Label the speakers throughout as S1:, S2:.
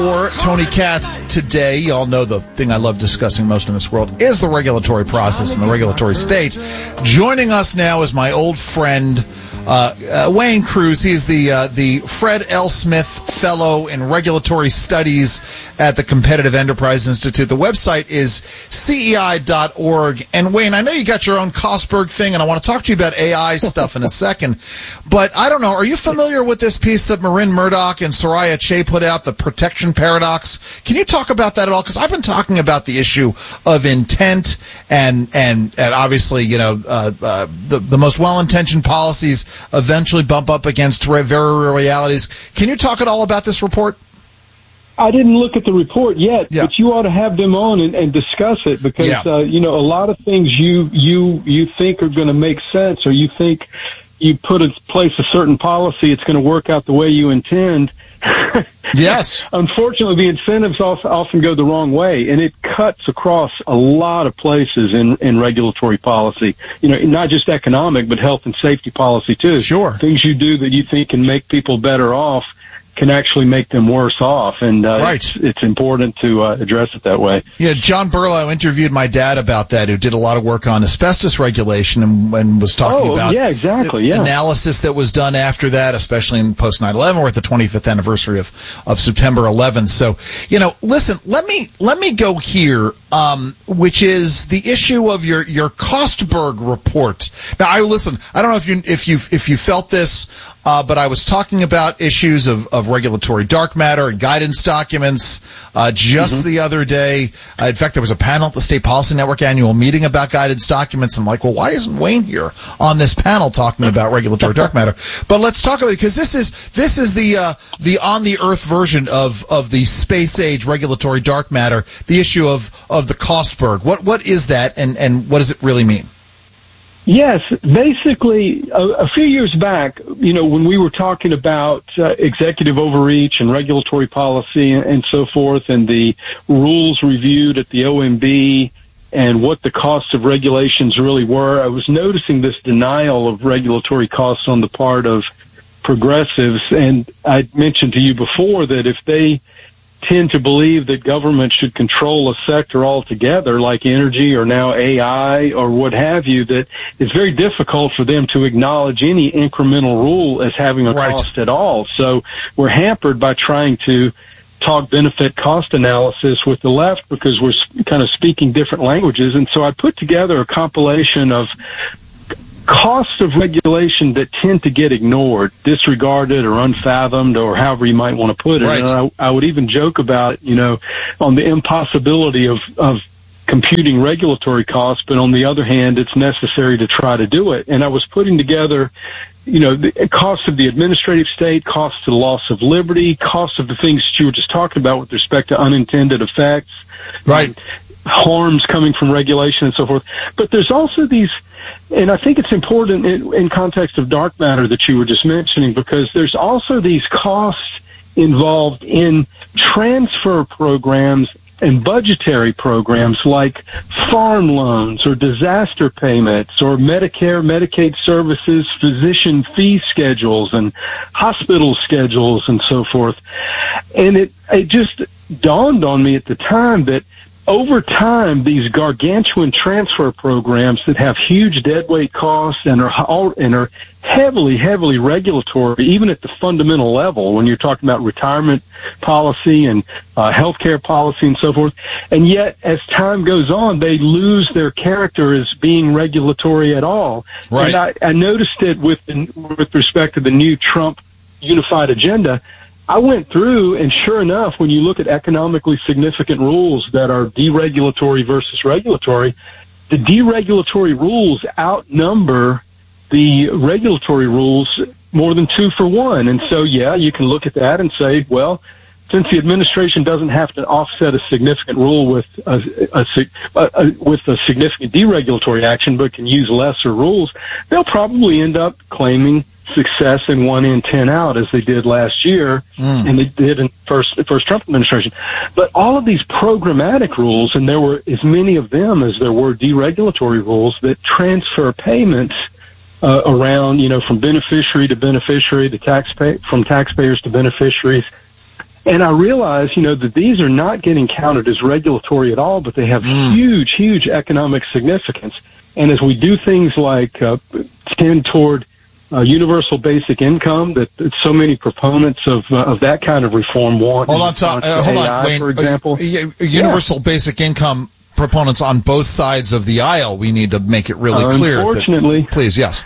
S1: For Tony Katz today, y'all know the thing I love discussing most in this world is the regulatory process and the regulatory state. Joining us now is my old friend, Wayne Cruz. He's the Fred L. Smith Fellow in Regulatory Studies at the Competitive Enterprise Institute. The website is CEI.org. And Wayne, I know you got your own Kosberg thing, and I want to talk to you about AI stuff in a second. But I don't know, are you familiar with this piece that Marin Murdoch and Soraya Che put out, the protection paradox? Can you talk about that at all? Because I've been talking about the issue of intent and obviously, you know, the most well-intentioned policies eventually bump up against very real realities. Can you talk at all about this report?
S2: I didn't look at the report yet, but you ought to have them on and discuss it because, you know, a lot of things you think are going to make sense, or you think you put in place a certain policy, it's going to work out the way you intend.
S1: Yes.
S2: Unfortunately, the incentives often go the wrong way, and it cuts across a lot of places in regulatory policy. You know, not just economic, but health and safety policy too.
S1: Sure.
S2: Things you do that you think can make people better off can actually make them worse off, and it's important to address it that way.
S1: Yeah, John Berlow interviewed my dad about that, who did a lot of work on asbestos regulation and was talking about analysis that was done after that, especially in post 9/11. We're at the 25th anniversary of September 11th. So, you know, listen, let me go here, which is the issue of your Kosberg report. Now, I don't know if you felt this, but I was talking about issues of regulatory dark matter and guidance documents just the other day. In fact, there was a panel at the State Policy Network annual meeting about guidance documents. I'm like, well, why isn't Wayne here on this panel talking about regulatory dark matter? But let's talk about it, because this is the on the earth version of the space age regulatory dark matter, the issue of the Kosberg. What is that, and what does it really mean?
S2: Yes, basically, a few years back, you know, when we were talking about executive overreach and regulatory policy and so forth, and the rules reviewed at the OMB and what the costs of regulations really were, I was noticing this denial of regulatory costs on the part of progressives. And I mentioned to you before that if they tend to believe that government should control a sector altogether, like energy or now AI or what have you, that it's very difficult for them to acknowledge any incremental rule as having a cost at all. So we're hampered by trying to talk benefit cost analysis with the left because we're kind of speaking different languages. And so I put together a compilation of costs of regulation that tend to get ignored, disregarded, or unfathomed, or however you might want to put it.
S1: Right.
S2: And I would even joke about, you know, on the impossibility of computing regulatory costs, but on the other hand, it's necessary to try to do it. And I was putting together, you know, the costs of the administrative state, costs of the loss of liberty, costs of the things that you were just talking about with respect to unintended effects, harms coming from regulation and so forth. But there's also these, and I think it's important in context of dark matter that you were just mentioning, because there's also these costs involved in transfer programs and budgetary programs like farm loans or disaster payments or Medicare, Medicaid services, physician fee schedules and hospital schedules and so forth. And it just dawned on me at the time that over time, these gargantuan transfer programs that have huge deadweight costs and are heavily, heavily regulatory, even at the fundamental level, when you're talking about retirement policy and healthcare policy and so forth. And yet, as time goes on, they lose their character as being regulatory at all.
S1: Right.
S2: And I noticed it with respect to the new Trump unified agenda. I went through, and sure enough, when you look at economically significant rules that are deregulatory versus regulatory, the deregulatory rules outnumber the regulatory rules more than 2 for 1. And so, yeah, you can look at that and say, well, since the administration doesn't have to offset a significant rule with a significant deregulatory action, but can use lesser rules, they'll probably end up claiming success in 1 in, 10 out, as they did last year, and they did in the first Trump administration. But all of these programmatic rules, and there were as many of them as there were deregulatory rules that transfer payments around, you know, from beneficiary to beneficiary, from taxpayers to beneficiaries. And I realize, that these are not getting counted as regulatory at all, but they have huge, huge economic significance. And as we do things like tend toward universal basic income, that so many proponents of that kind of reform want.
S1: Hold on, Wayne.
S2: For example,
S1: universal basic income proponents on both sides of the aisle. We need to make it really clear.
S2: Unfortunately,
S1: please, yes.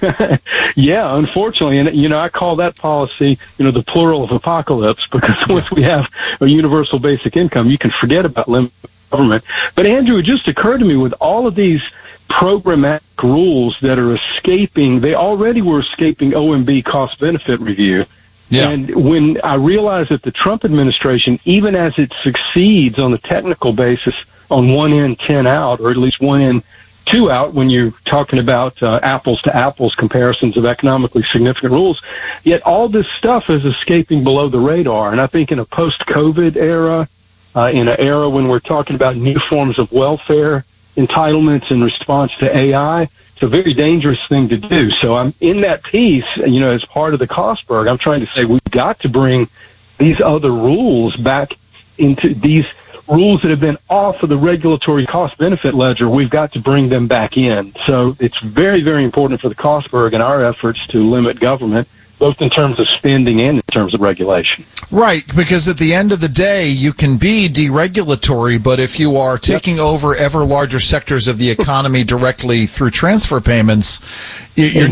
S2: Yeah, unfortunately, and I call that policy, the plural of apocalypse, because once we have a universal basic income, you can forget about limited government. But Andrew, it just occurred to me, with all of these programmatic rules that are escaping, they already were escaping OMB cost benefit review.
S1: Yeah.
S2: And when I realized that the Trump administration, even as it succeeds on the technical basis on one end 10 out, or at least one end 2 out, when you're talking about apples to apples comparisons of economically significant rules, yet all this stuff is escaping below the radar. And I think in a post-COVID era, in an era when we're talking about new forms of welfare entitlements in response to AI, it's a very dangerous thing to do. So I'm in that piece, as part of the Costberg, I'm trying to say we've got to bring these other rules back into these rules that have been off of the regulatory cost-benefit ledger. We've got to bring them back in. So it's very, very important for the Costberg and our efforts to limit government, both in terms of spending and in terms of regulation.
S1: Right, because at the end of the day, you can be deregulatory, but if you are taking over ever larger sectors of the economy directly through transfer payments, you're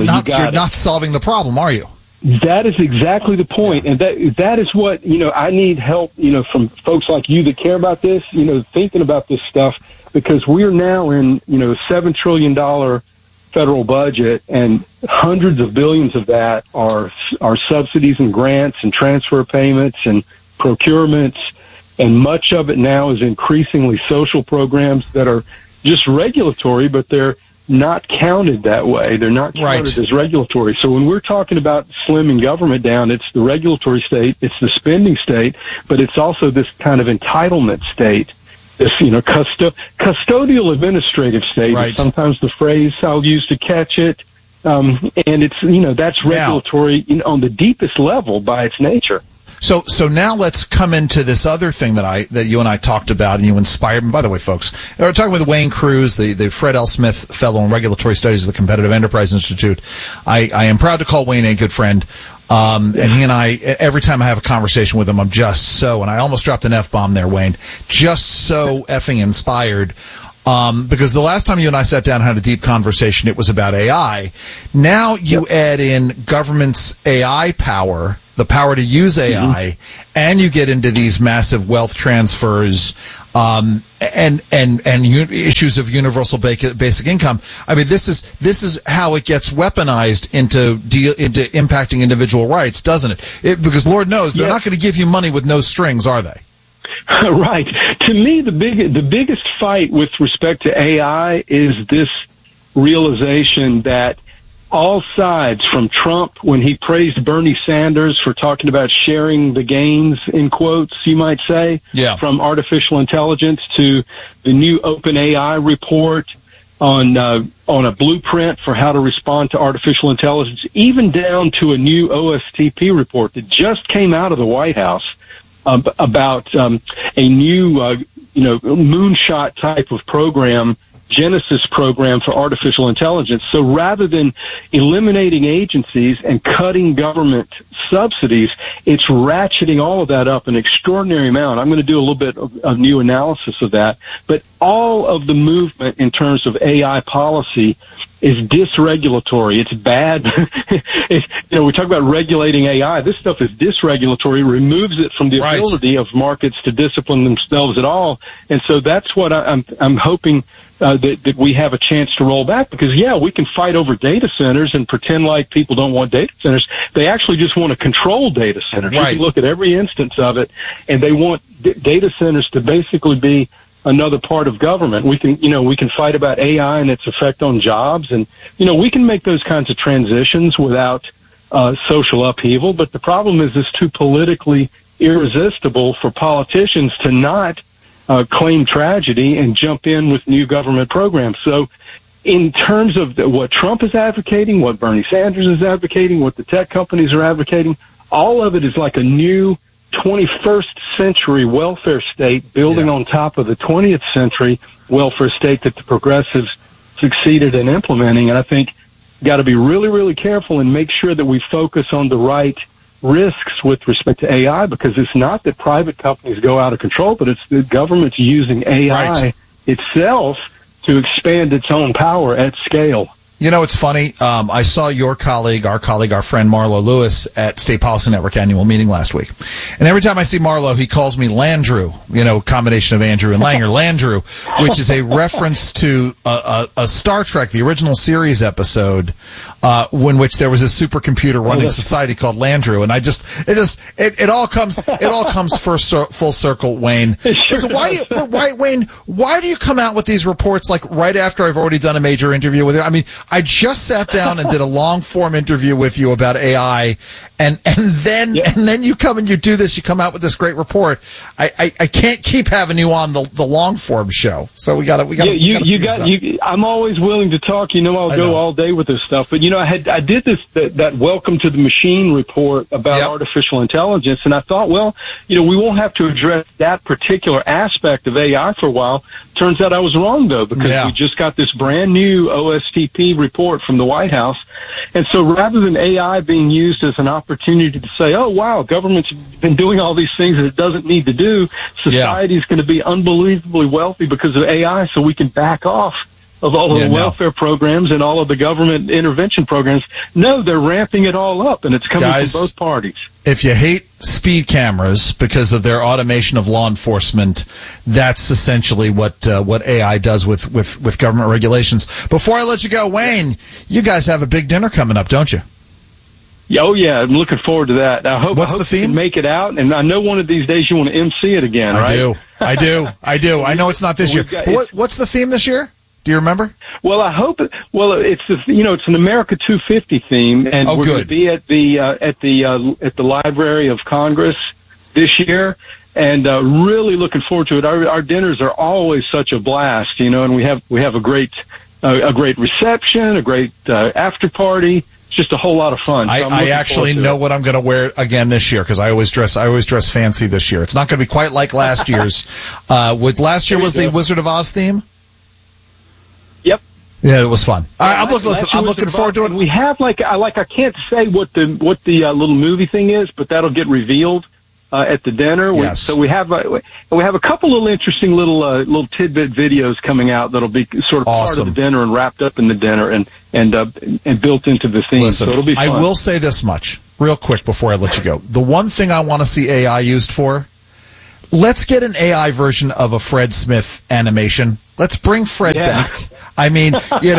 S1: not solving the problem, are you?
S2: That is exactly the point, and that is what I need help from folks like you that care about this, thinking about this stuff, because we're now in a $7 trillion federal budget, and hundreds of billions of that are subsidies and grants and transfer payments and procurements, and much of it now is increasingly social programs that are just regulatory, but they're not counted that way. They're not counted as regulatory. So when we're talking about slimming government down, it's the regulatory state, it's the spending state, but it's also this kind of entitlement state, this custodial administrative state is sometimes the phrase I'll use to catch it. And it's that's regulatory on the deepest level by its nature.
S1: So now let's come into this other thing that you and I talked about, and you inspired me. By the way, folks, we're talking with Wayne Cruz, the Fred L. Smith Fellow in Regulatory Studies at the Competitive Enterprise Institute. I am proud to call Wayne a good friend. And he and I, every time I have a conversation with him, I'm just and I almost dropped an F-bomb there, Wayne, just so effing inspired. Because the last time you and I sat down and had a deep conversation, it was about AI. Now you add in government's AI power, the power to use AI, and you get into these massive wealth transfers, and issues of universal basic income. I mean, this is how it gets weaponized into impacting individual rights, doesn't it? Because Lord knows they're not going to give you money with no strings, are they?
S2: Right. To me, the biggest fight with respect to AI is this realization that all sides, from Trump when he praised Bernie Sanders for talking about sharing the gains, in quotes, you might say, from artificial intelligence, to the new OpenAI report on a blueprint for how to respond to artificial intelligence, even down to a new OSTP report that just came out of the White House about a new, moonshot type of program, Genesis program for artificial intelligence. So rather than eliminating agencies and cutting government subsidies, it's ratcheting all of that up an extraordinary amount. I'm going to do a little bit of new analysis of that. But all of the movement in terms of AI policy is dysregulatory. It's bad. We talk about regulating AI. This stuff is dysregulatory, removes it from the ability of markets to discipline themselves at all. And so that's what I'm hoping that we have a chance to roll back, because we can fight over data centers and pretend like people don't want data centers. They actually just want to control data centers. You can look at every instance of it, and they want data centers to basically be another part of government. We can fight about AI and its effect on jobs, and we can make those kinds of transitions without social upheaval. But the problem is it's too politically irresistible for politicians to not claim tragedy and jump in with new government programs. So in terms of what Trump is advocating, what Bernie Sanders is advocating, what the tech companies are advocating, all of it is like a new 21st century welfare state building on top of the 20th century welfare state that the progressives succeeded in implementing. And I think got to be really, really careful and make sure that we focus on the right risks with respect to AI, because it's not that private companies go out of control, but it's the government's using AI itself to expand its own power at scale.
S1: You know, it's funny. I saw your colleague, our friend Marlo Lewis at State Policy Network annual meeting last week. And every time I see Marlo, he calls me Landrew, combination of Andrew and Langer, Landrew, which is a reference to a Star Trek, the original series episode, in which there was a supercomputer running society called Landrew. And it all comes full circle, Wayne. Listen, Wayne, why do you come out with these reports like right after I've already done a major interview with you? I mean, I just sat down and did a long form interview with you about AI, and then you come and you do this. You come out with this great report. I can't keep having you on the long form show. So we got.
S2: I'm always willing to talk. I'll go all day with this stuff. But I did that Welcome to the Machine report about artificial intelligence, and I thought, we won't have to address that particular aspect of AI for a while. Turns out I was wrong though, because we just got this brand new OSTP report from the White House. And so rather than AI being used as an opportunity to say, oh, wow, government's been doing all these things that it doesn't need to do, society is going to be unbelievably wealthy because of AI, so we can back off of all of the welfare programs and all of the government intervention programs. No, they're ramping it all up, and it's coming from both parties.
S1: If you hate speed cameras because of their automation of law enforcement, that's essentially what AI does with government regulations. Before I let you go, Wayne, you guys have a big dinner coming up, don't you?
S2: Oh, yeah, I'm looking forward to that.
S1: What's the theme?
S2: You can make it out, and I know one of these days you want to MC it again, right?
S1: I do. I know it's not this year. But what's the theme this year? Do you remember?
S2: Well, I hope it's an America 250 theme, and we're going to be at the Library of Congress this year, and really looking forward to it. Our dinners are always such a blast, and we have a great reception, a great after party. It's just a whole lot of fun. So
S1: I actually know what I'm going to wear again this year, because I always dress fancy this year. It's not going to be quite like last year's. Last year was the Wizard of Oz theme.
S2: Yep.
S1: Yeah, it was fun. I'm looking forward to it.
S2: We have I can't say what the little movie thing is, but that'll get revealed at the dinner. So we have a couple little interesting little tidbit videos coming out that'll be sort of part of the dinner and wrapped up in the dinner and built into the theme.
S1: Listen,
S2: so it'll be fun.
S1: I will say this much real quick before I let you go. The one thing I want to see AI used for, let's get an AI version of a Fred Smith animation. Let's bring Fred back. I mean,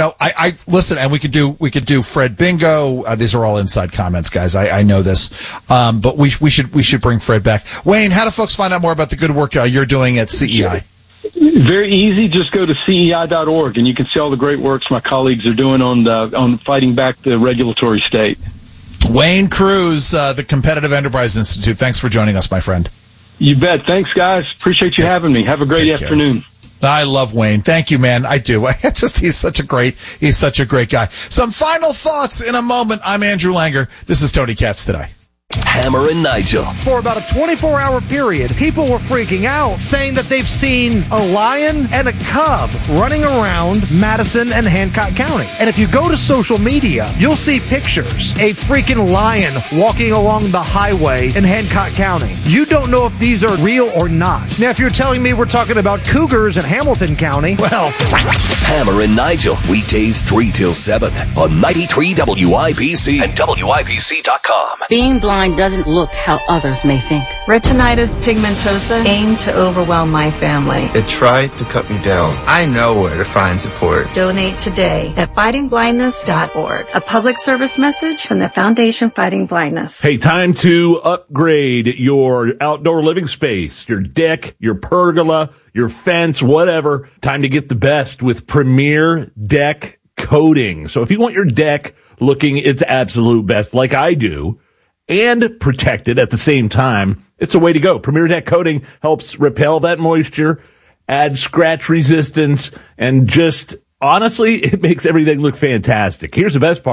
S1: I listen, and we could do Fred Bingo. These are all inside comments, guys. I know this, but we should bring Fred back. Wayne, how do folks find out more about the good work you're doing at CEI?
S2: Very easy. Just go to CEI.org, and you can see all the great works my colleagues are doing on fighting back the regulatory state.
S1: Wayne Cruz, the Competitive Enterprise Institute. Thanks for joining us, my friend.
S2: You bet. Thanks, guys. Appreciate you having me. Have a great afternoon.
S1: I love Wayne. Thank you, man. I do. He's such a great guy. Some final thoughts in a moment. I'm Andrew Langer. This is Tony Katz Today.
S3: Hammer and Nigel.
S4: For about a 24-hour period, people were freaking out, saying that they've seen a lion and a cub running around Madison and Hancock County. And if you go to social media, you'll see pictures. A freaking lion walking along the highway in Hancock County. You don't know if these are real or not. Now, if you're telling me we're talking about cougars in Hamilton County, well...
S3: Hammer and Nigel, weekdays 3 till 7 on 93 WIPC and WIPC.com.
S5: Being blind doesn't look how others may think.
S6: Retinitis pigmentosa aimed to overwhelm my family.
S7: It tried to cut me down. I know where to find support.
S6: Donate today at fightingblindness.org. A public service message from the Foundation Fighting Blindness.
S8: Hey, time to upgrade your outdoor living space, your deck, your pergola, your fence, whatever. Time to get the best with Premier Deck Coating. So if you want your deck looking its absolute best, like I do, and protected at the same time, it's a way to go. Premier Deck Coating helps repel that moisture, add scratch resistance, and just honestly, it makes everything look fantastic. Here's the best part.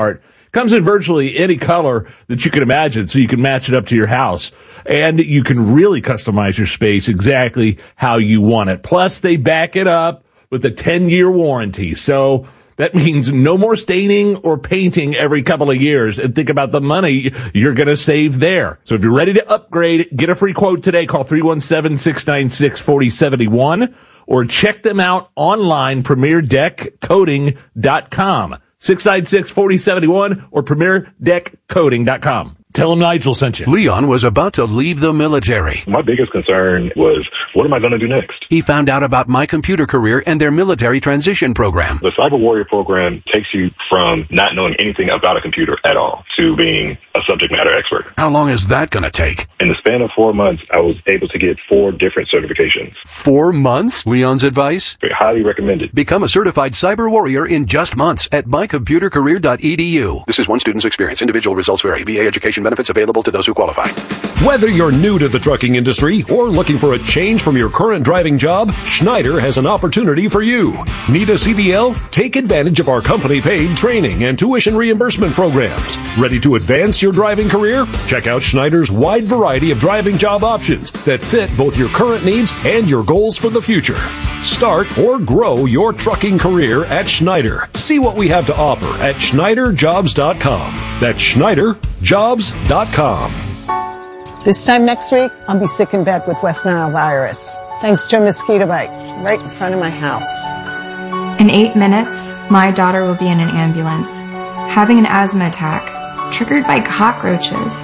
S8: Comes in virtually any color that you can imagine, so you can match it up to your house. And you can really customize your space exactly how you want it. Plus, they back it up with a 10-year warranty. So that means no more staining or painting every couple of years. And think about the money you're going to save there. So if you're ready to upgrade, get a free quote today. Call 317-696-4071 or check them out online, PremierDeckCoating.com. 696-4071 or PremierDeckCoating.com. Tell him Nigel sent you.
S9: Leon was about to leave the military.
S10: My biggest concern was, what am I going to do next?
S9: He found out about My Computer Career and their military transition program.
S10: The Cyber Warrior program takes you from not knowing anything about a computer at all to being a subject matter expert.
S9: How long is that going to take?
S10: In the span of 4 months, I was able to get 4 different certifications.
S9: 4 months? Leon's advice?
S10: Highly recommended.
S9: Become a certified cyber warrior in just months at mycomputercareer.edu. This is one student's experience. Individual results vary. VA education benefits available to those who qualify.
S11: Whether you're new to the trucking industry or looking for a change from your current driving job, Schneider has an opportunity for you. Need a CDL? Take advantage of our company-paid training and tuition reimbursement programs. Ready to advance your driving career? Check out Schneider's wide variety of driving job options that fit both your current needs and your goals for the future. Start or grow your trucking career at Schneider. See what we have to offer at SchneiderJobs.com. That's SchneiderJobs.com.
S12: This time next week, I'll be sick in bed with West Nile virus, thanks to a mosquito bite right in front of my house.
S13: In 8 minutes, my daughter will be in an ambulance, having an asthma attack, triggered by cockroaches.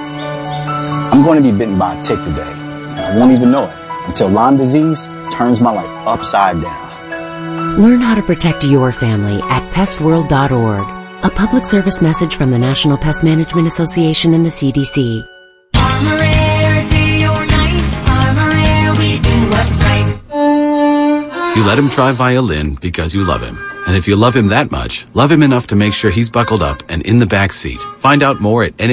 S14: I'm going to be bitten by a tick today, and I won't even know it until Lyme disease turns my life upside down.
S15: Learn how to protect your family at pestworld.org. A public service message from the National Pest Management Association and the CDC.
S16: Armor-Air, day or night, Armor-Air, we do what's right.
S17: You let him try violin because you love him. And if you love him that much, love him enough to make sure he's buckled up and in the back seat. Find out more at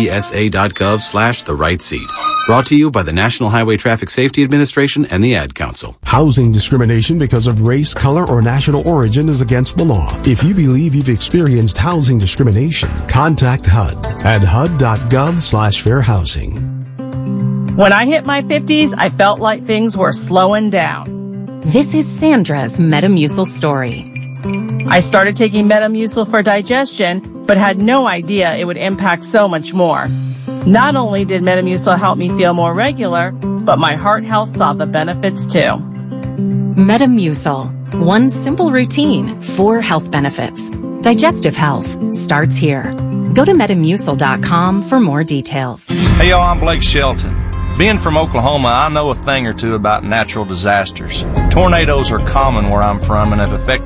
S17: nhtsa.gov/the-right-seat. Brought to you by the National Highway Traffic Safety Administration and the Ad Council.
S18: Housing discrimination because of race, color, or national origin is against the law. If you believe you've experienced housing discrimination, contact HUD at hud.gov/fair housing.
S19: When I hit my 50s, I felt like things were slowing down.
S20: This is Sandra's Metamucil story.
S19: I started taking Metamucil for digestion, but had no idea it would impact so much more. Not only did Metamucil help me feel more regular, but my heart health saw the benefits too.
S20: Metamucil. One simple routine, 4 health benefits. Digestive health starts here. Go to Metamucil.com for more details.
S21: Hey y'all, I'm Blake Shelton. Being from Oklahoma, I know a thing or two about natural disasters. Tornadoes are common where I'm from and have affected